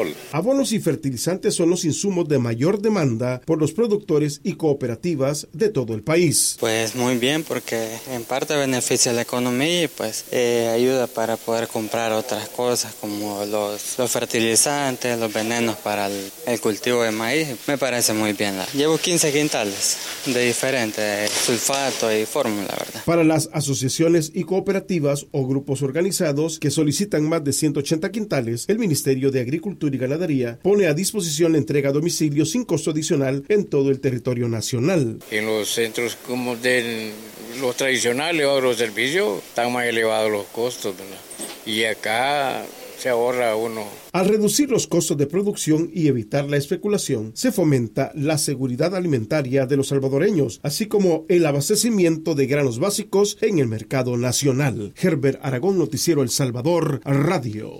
Abonos y fertilizantes son los insumos de mayor demanda por los productores y cooperativas de todo el país. Pues muy bien, porque en parte beneficia la economía y pues ayuda para poder comprar otras cosas como los fertilizantes, los venenos para el cultivo de maíz. Me parece muy bien. Llevo 15 quintales de diferentes sulfato y fórmula, ¿verdad? Para las asociaciones y cooperativas o grupos organizados que solicitan más de 180 quintales, el Ministerio de Agricultura y Ganadería pone a disposición la entrega a domicilio sin costo adicional en todo el territorio nacional. En los centros como de los tradicionales o los servicios están más elevados los costos, ¿verdad? Y acá se ahorra uno. Al reducir los costos de producción y evitar la especulación, se fomenta la seguridad alimentaria de los salvadoreños, así como el abastecimiento de granos básicos en el mercado nacional. Herbert Aragón, Noticiero El Salvador, Radio.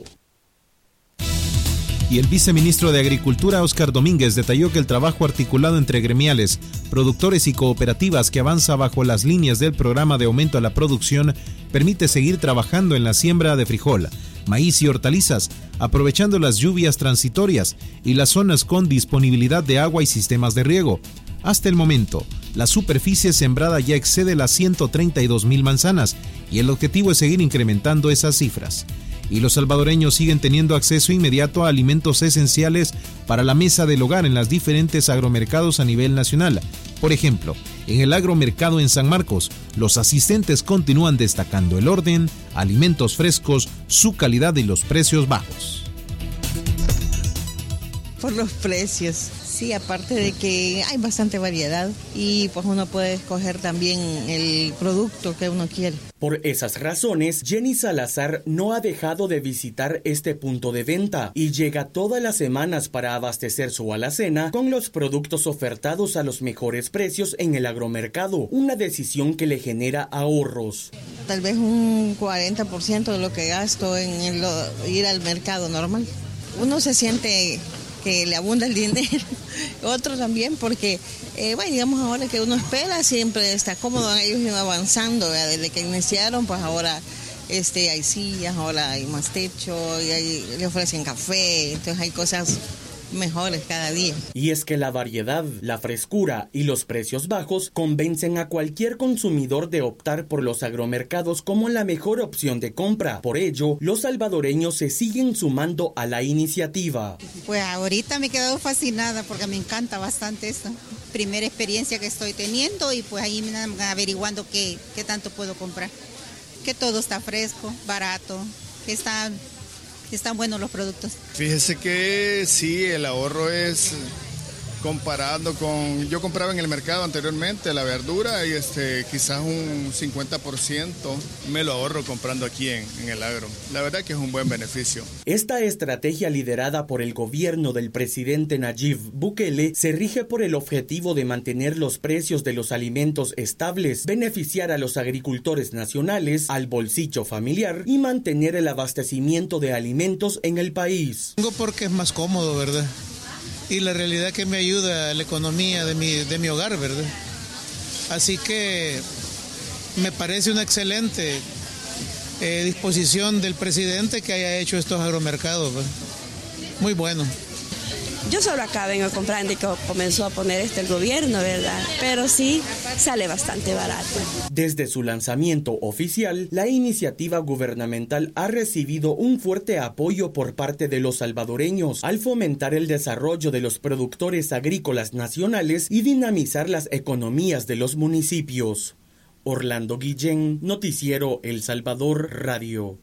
Y el viceministro de Agricultura, Óscar Domínguez, detalló que el trabajo articulado entre gremiales, productores y cooperativas que avanza bajo las líneas del programa de aumento a la producción permite seguir trabajando en la siembra de frijol, maíz y hortalizas, aprovechando las lluvias transitorias y las zonas con disponibilidad de agua y sistemas de riego. Hasta el momento, la superficie sembrada ya excede las 132,000 manzanas y el objetivo es seguir incrementando esas cifras. Y los salvadoreños siguen teniendo acceso inmediato a alimentos esenciales para la mesa del hogar en los diferentes agromercados a nivel nacional. Por ejemplo, en el agromercado en San Marcos, los asistentes continúan destacando el orden, alimentos frescos, su calidad y los precios bajos. Por los precios, sí, aparte de que hay bastante variedad y pues uno puede escoger también el producto que uno quiere. Por esas razones, Jenny Salazar no ha dejado de visitar este punto de venta y llega todas las semanas para abastecer su alacena con los productos ofertados a los mejores precios en el agromercado, una decisión que le genera ahorros. Tal vez un 40% de lo que gasto en ir al mercado normal. Uno se siente que le abunda el dinero, otro también porque, digamos ahora que uno espera, siempre está cómodo, ellos iban avanzando, ¿verdad? Desde que iniciaron, pues ahora hay sillas, ahora hay más techo, y le ofrecen café, entonces hay cosas mejores cada día. Y es que la variedad, la frescura y los precios bajos convencen a cualquier consumidor de optar por los agromercados como la mejor opción de compra. Por ello, los salvadoreños se siguen sumando a la iniciativa. Pues ahorita me he quedado fascinada porque me encanta bastante esto. Primera experiencia que estoy teniendo y pues ahí me van averiguando qué tanto puedo comprar. Que todo está fresco, barato, que están buenos los productos. Fíjese que sí, el ahorro es comparando con... Yo compraba en el mercado anteriormente la verdura y quizás un 50% me lo ahorro comprando aquí en el agro. La verdad que es un buen beneficio. Esta estrategia liderada por el gobierno del presidente Nayib Bukele se rige por el objetivo de mantener los precios de los alimentos estables, beneficiar a los agricultores nacionales, al bolsillo familiar y mantener el abastecimiento de alimentos en el país. Porque es más cómodo, ¿verdad? Y la realidad que me ayuda a la economía de mi hogar, ¿verdad? Así que me parece una excelente disposición del presidente que haya hecho estos agromercados, ¿verdad? Muy bueno. Yo solo acá vengo a comprar desde que comenzó a poner el gobierno, ¿verdad? Pero sí sale bastante barato. Desde su lanzamiento oficial, la iniciativa gubernamental ha recibido un fuerte apoyo por parte de los salvadoreños al fomentar el desarrollo de los productores agrícolas nacionales y dinamizar las economías de los municipios. Orlando Guillén, Noticiero El Salvador Radio.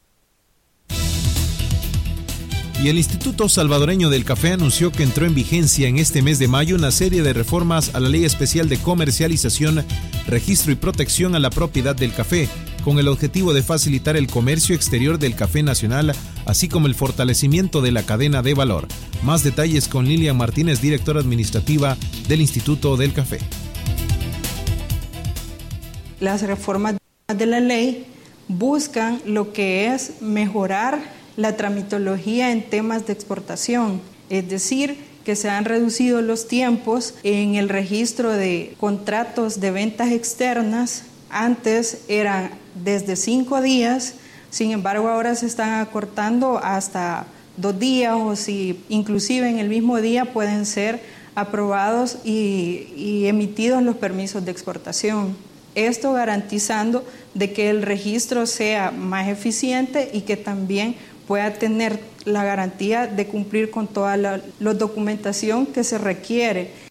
Y el Instituto Salvadoreño del Café anunció que entró en vigencia en este mes de mayo una serie de reformas a la Ley Especial de Comercialización, Registro y Protección a la Propiedad del Café, con el objetivo de facilitar el comercio exterior del café nacional, así como el fortalecimiento de la cadena de valor. Más detalles con Lilian Martínez, directora administrativa del Instituto del Café. Las reformas de la ley buscan lo que es mejorar la tramitología en temas de exportación, es decir, que se han reducido los tiempos en el registro de contratos de ventas externas. Antes eran desde 5 días, sin embargo ahora se están acortando hasta 2 días o si inclusive en el mismo día pueden ser aprobados y emitidos los permisos de exportación. Esto garantizando de que el registro sea más eficiente y que también pueda tener la garantía de cumplir con toda la documentación que se requiere.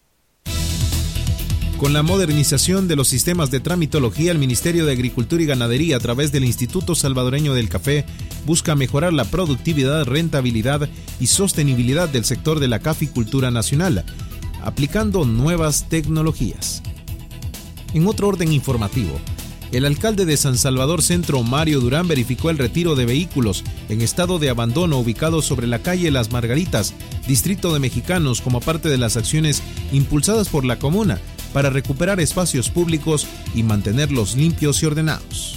Con la modernización de los sistemas de tramitología, el Ministerio de Agricultura y Ganadería, a través del Instituto Salvadoreño del Café, busca mejorar la productividad, rentabilidad y sostenibilidad del sector de la caficultura nacional, aplicando nuevas tecnologías. En otro orden informativo, el alcalde de San Salvador Centro, Mario Durán, verificó el retiro de vehículos en estado de abandono ubicados sobre la calle Las Margaritas, distrito de Mexicanos, como parte de las acciones impulsadas por la comuna para recuperar espacios públicos y mantenerlos limpios y ordenados.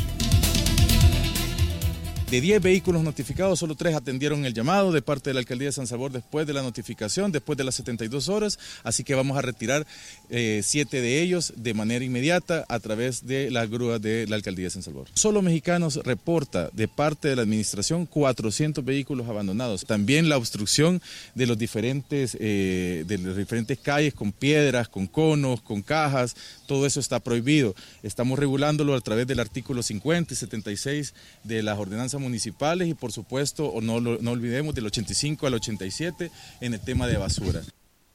De 10 vehículos notificados, solo 3 atendieron el llamado de parte de la Alcaldía de San Salvador después de la notificación, después de las 72 horas, así que vamos a retirar 7 de ellos de manera inmediata a través de las grúas de la Alcaldía de San Salvador. Solo Mexicanos reporta de parte de la administración 400 vehículos abandonados. También la obstrucción de las diferentes calles con piedras, con conos, con cajas, todo eso está prohibido. Estamos regulándolo a través del artículo 50 y 76 de las ordenanzas municipales y por supuesto no olvidemos del 85 al 87 en el tema de basura.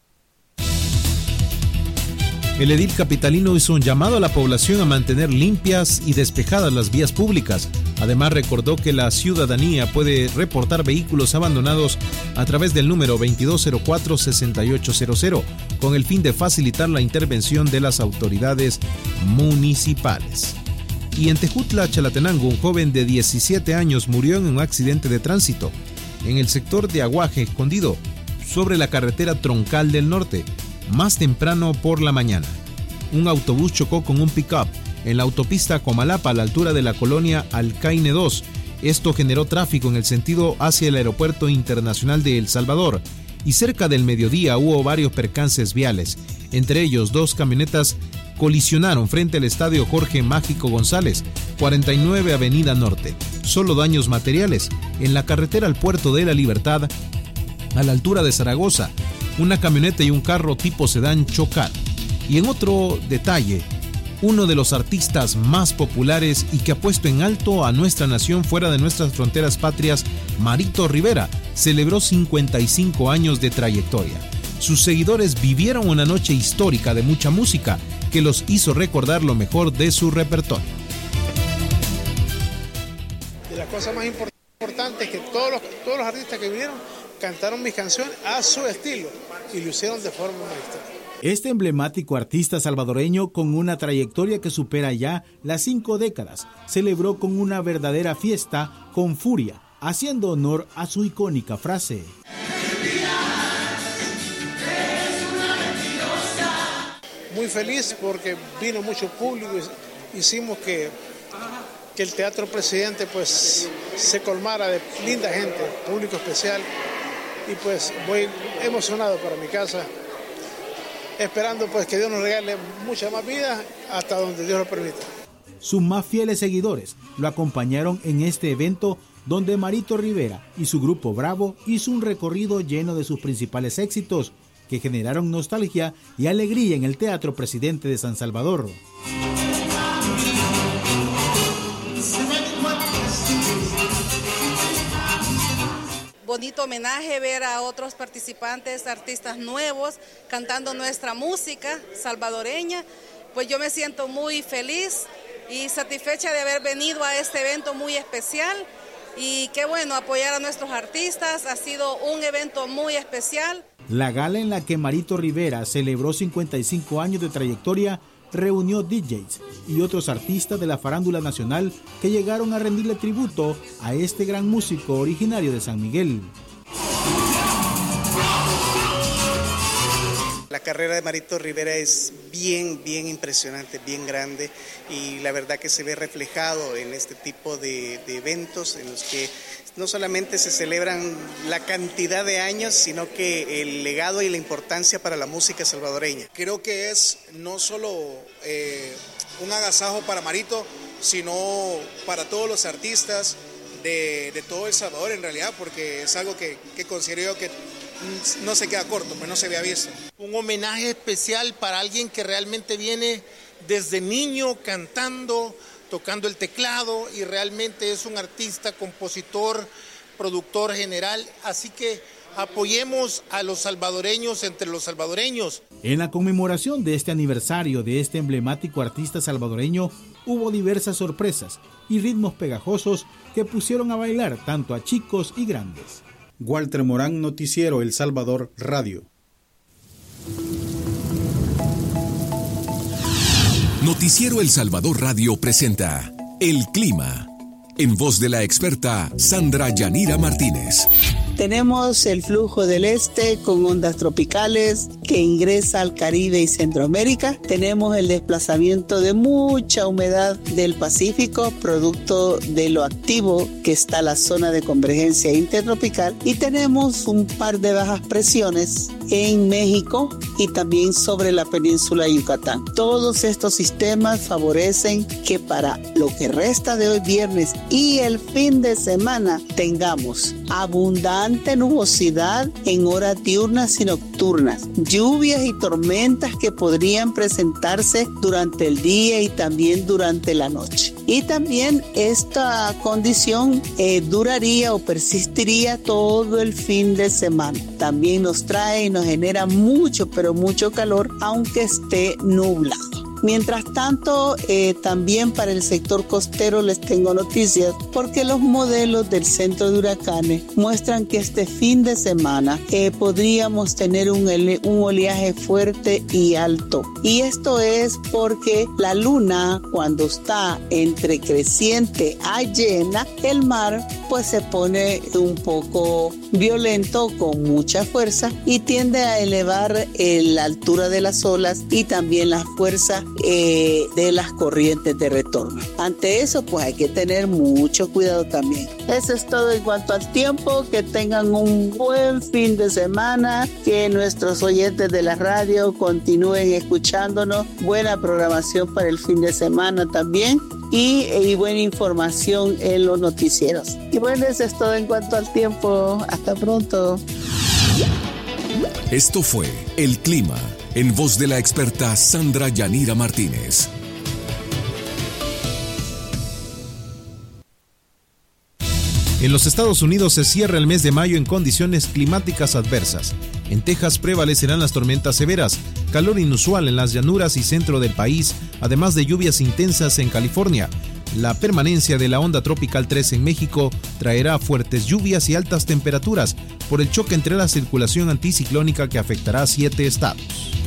El edil capitalino hizo un llamado a la población a mantener limpias y despejadas las vías públicas. Además, recordó que la ciudadanía puede reportar vehículos abandonados a través del número 2204-6800 con el fin de facilitar la intervención de las autoridades municipales. Y en Tejutla, Chalatenango, un joven de 17 años murió en un accidente de tránsito en el sector de Aguaje Escondido, sobre la carretera troncal del norte, más temprano por la mañana. Un autobús chocó con un pick-up en la autopista Comalapa a la altura de la colonia Alcaine 2. Esto generó tráfico en el sentido hacia el Aeropuerto Internacional de El Salvador y cerca del mediodía hubo varios percances viales. Entre ellos, 2 camionetas colisionaron frente al estadio Jorge Mágico González, 49 Avenida Norte. Solo daños materiales. En la carretera al Puerto de la Libertad, a la altura de Zaragoza, una camioneta y un carro tipo sedán chocaron. Y en otro detalle, uno de los artistas más populares y que ha puesto en alto a nuestra nación fuera de nuestras fronteras patrias, Marito Rivera, celebró 55 años de trayectoria. Sus seguidores vivieron una noche histórica de mucha música que los hizo recordar lo mejor de su repertorio. Y la cosa más importante es que todos los artistas que vinieron cantaron mis canciones a su estilo y lo hicieron de forma magistral. Este emblemático artista salvadoreño, con una trayectoria que supera ya las 5 décadas, celebró con una verdadera fiesta con furia, haciendo honor a su icónica frase. Muy feliz porque vino mucho público, hicimos que el Teatro Presidente pues se colmara de linda gente, público especial, y pues voy emocionado para mi casa, esperando pues que Dios nos regale mucha más vida hasta donde Dios lo permita. Sus más fieles seguidores lo acompañaron en este evento donde Marito Rivera y su grupo Bravo hizo un recorrido lleno de sus principales éxitos que generaron nostalgia y alegría en el Teatro Presidente de San Salvador. Bonito homenaje ver a otros participantes, artistas nuevos, cantando nuestra música salvadoreña. Pues yo me siento muy feliz y satisfecha de haber venido a este evento muy especial. Y qué bueno apoyar a nuestros artistas, ha sido un evento muy especial. La gala en la que Marito Rivera celebró 55 años de trayectoria reunió DJs y otros artistas de la farándula nacional que llegaron a rendirle tributo a este gran músico originario de San Miguel. La carrera de Marito Rivera es bien impresionante, bien grande, y la verdad que se ve reflejado en este tipo de eventos en los que no solamente se celebran la cantidad de años, sino que el legado y la importancia para la música salvadoreña. Creo que es no solo un agasajo para Marito, sino para todos los artistas de todo El Salvador en realidad, porque es algo que considero yo que no se queda corto, pues no se había visto. Un homenaje especial para alguien que realmente viene desde niño cantando, tocando el teclado y realmente es un artista, compositor, productor general, así que apoyemos a los salvadoreños entre los salvadoreños. En la conmemoración de este aniversario de este emblemático artista salvadoreño hubo diversas sorpresas y ritmos pegajosos que pusieron a bailar tanto a chicos y grandes. Walter Morán, Noticiero El Salvador Radio. Noticiero El Salvador Radio presenta El Clima, en voz de la experta Sandra Yanira Martínez. Tenemos el flujo del este con ondas tropicales que ingresa al Caribe y Centroamérica. Tenemos el desplazamiento de mucha humedad del Pacífico, producto de lo activo que está la zona de convergencia intertropical. Y tenemos un par de bajas presiones en México y también sobre la península de Yucatán. Todos estos sistemas favorecen que para lo que resta de hoy viernes y el fin de semana tengamos abundante nubosidad en horas diurnas y nocturnas, lluvias y tormentas que podrían presentarse durante el día y también durante la noche. Y también esta condición duraría o persistiría todo el fin de semana. También nos trae y nos genera mucho, pero mucho calor, aunque esté nublado. Mientras tanto, también para el sector costero les tengo noticias porque los modelos del centro de huracanes muestran que este fin de semana podríamos tener un oleaje fuerte y alto. Y esto es porque la luna, cuando está entre creciente a llena, el mar pues se pone un poco violento con mucha fuerza y tiende a elevar la altura de las olas y también la fuerza de las corrientes de retorno. Ante eso pues hay que tener mucho cuidado también. Eso es todo en cuanto al tiempo. Que tengan un buen fin de semana, que nuestros oyentes de la radio continúen escuchándonos, buena programación para el fin de semana también y buena información en los noticieros. Y bueno, eso es todo en cuanto al tiempo. Hasta pronto. Esto fue El Clima, en voz de la experta Sandra Yanira Martínez. En los Estados Unidos se cierra el mes de mayo en condiciones climáticas adversas. En Texas prevalecerán las tormentas severas, calor inusual en las llanuras y centro del país, además de lluvias intensas en California. La permanencia de la onda tropical 3 en México traerá fuertes lluvias y altas temperaturas por el choque entre la circulación anticiclónica que afectará a 7 estados.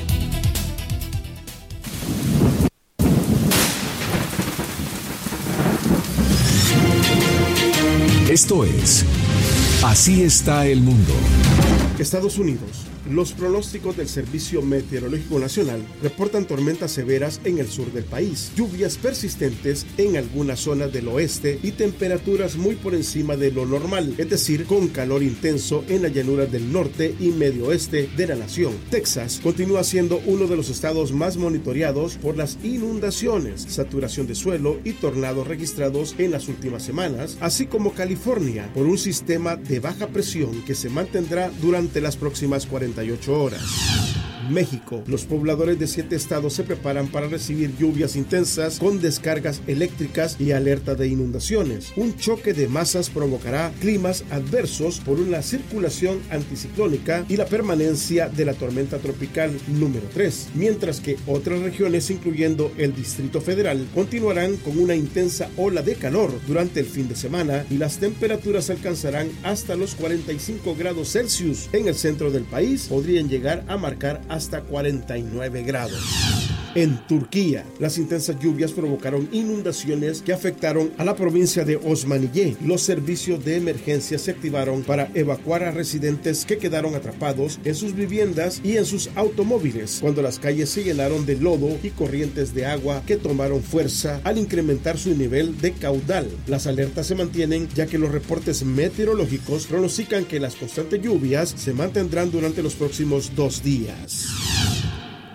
Esto es Así está el mundo. Estados Unidos. Los pronósticos del Servicio Meteorológico Nacional reportan tormentas severas en el sur del país, lluvias persistentes en algunas zonas del oeste y temperaturas muy por encima de lo normal, es decir, con calor intenso en las llanuras del norte y medio oeste de la nación. Texas continúa siendo uno de los estados más monitoreados por las inundaciones, saturación de suelo y tornados registrados en las últimas semanas, así como California por un sistema de baja presión que se mantendrá durante las próximas 48 horas. México. Los pobladores de 7 estados se preparan para recibir lluvias intensas con descargas eléctricas y alerta de inundaciones. Un choque de masas provocará climas adversos por una circulación anticiclónica y la permanencia de la tormenta tropical número 3, mientras que otras regiones, incluyendo el Distrito Federal, continuarán con una intensa ola de calor durante el fin de semana y las temperaturas alcanzarán hasta los 45 grados Celsius. En el centro del país podrían llegar a marcar hasta 49 grados. En Turquía, las intensas lluvias provocaron inundaciones que afectaron a la provincia de Osmaniye. Los servicios de emergencia se activaron para evacuar a residentes que quedaron atrapados en sus viviendas y en sus automóviles cuando las calles se llenaron de lodo y corrientes de agua que tomaron fuerza al incrementar su nivel de caudal. Las alertas se mantienen ya que los reportes meteorológicos pronostican que las constantes lluvias se mantendrán durante los próximos 2 días.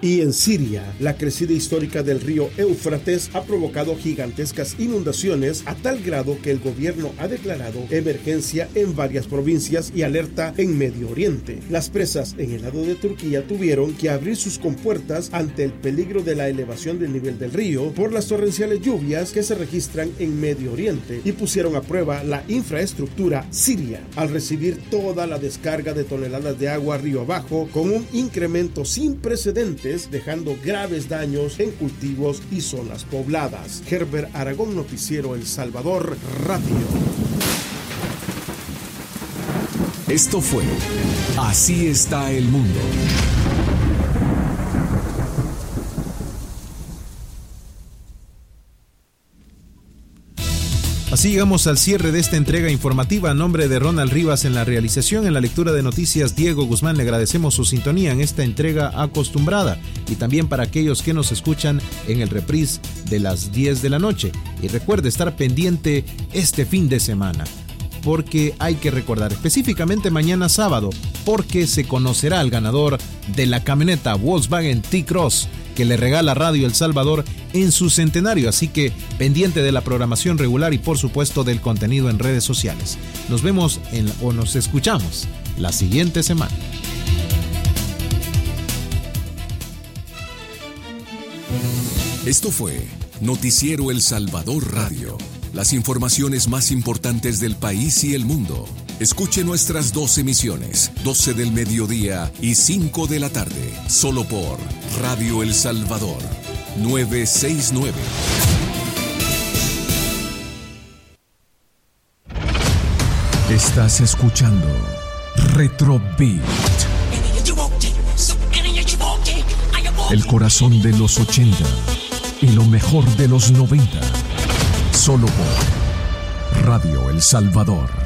Y en Siria, la crecida histórica del río Éufrates ha provocado gigantescas inundaciones a tal grado que el gobierno ha declarado emergencia en varias provincias y alerta en Medio Oriente. Las presas en el lado de Turquía tuvieron que abrir sus compuertas ante el peligro de la elevación del nivel del río por las torrenciales lluvias que se registran en Medio Oriente y pusieron a prueba la infraestructura siria al recibir toda la descarga de toneladas de agua río abajo con un incremento sin precedentes, dejando graves daños en cultivos y zonas pobladas. Herbert Aragón, Noticiero El Salvador Radio. Esto fue Así está el mundo. Así llegamos al cierre de esta entrega informativa. A nombre de Ronald Rivas en la realización, en la lectura de noticias Diego Guzmán, le agradecemos su sintonía en esta entrega acostumbrada y también para aquellos que nos escuchan en el reprise de las 10 de la noche. Y recuerde estar pendiente este fin de semana, porque hay que recordar específicamente mañana sábado, porque se conocerá al ganador de la camioneta Volkswagen T-Cross que le regala Radio El Salvador en su centenario, así que pendiente de la programación regular y por supuesto del contenido en redes sociales. Nos vemos o nos escuchamos la siguiente semana. Esto fue Noticiero El Salvador Radio. Las informaciones más importantes del país y el mundo. Escuche nuestras 2 emisiones, 12 del mediodía y 5 de la tarde, solo por Radio El Salvador, 969. Estás escuchando Retrobeat, el corazón de los 80 y lo mejor de los 90, solo por Radio El Salvador.